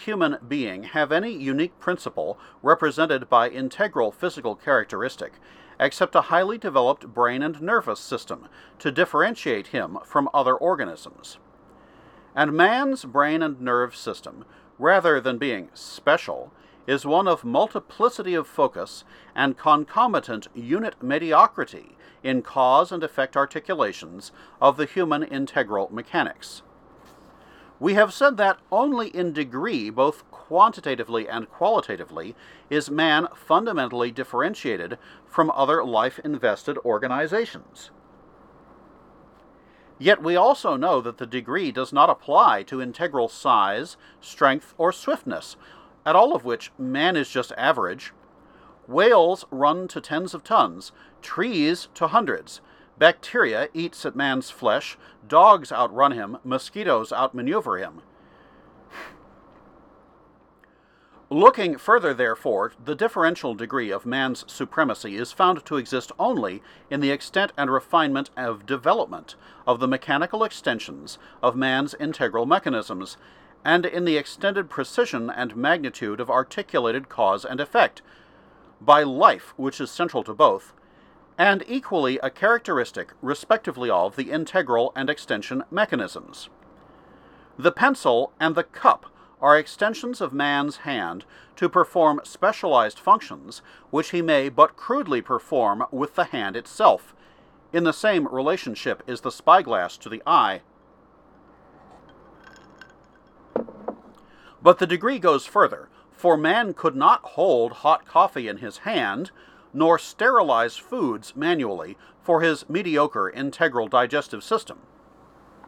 human being have any unique principle represented by integral physical characteristic, except a highly developed brain and nervous system to differentiate him from other organisms. And man's brain and nerve system, rather than being special, is one of multiplicity of focus and concomitant unit mediocrity in cause and effect articulations of the human integral mechanics. We have said that only in degree, both quantitatively and qualitatively, is man fundamentally differentiated from other life-invested organizations. Yet we also know that the degree does not apply to integral size, strength, or swiftness, at all of which man is just average. Whales run to tens of tons, trees to hundreds. Bacteria eats at man's flesh, dogs outrun him, mosquitoes outmaneuver him. Looking further, therefore, the differential degree of man's supremacy is found to exist only in the extent and refinement of development of the mechanical extensions of man's integral mechanisms, and in the extended precision and magnitude of articulated cause and effect, by life, which is central to both, and equally a characteristic, respectively, of the integral and extension mechanisms. The pencil and the cup are extensions of man's hand to perform specialized functions which he may but crudely perform with the hand itself. In the same relationship is the spyglass to the eye. But the degree goes further, for man could not hold hot coffee in his hand, nor sterilize foods manually for his mediocre integral digestive system.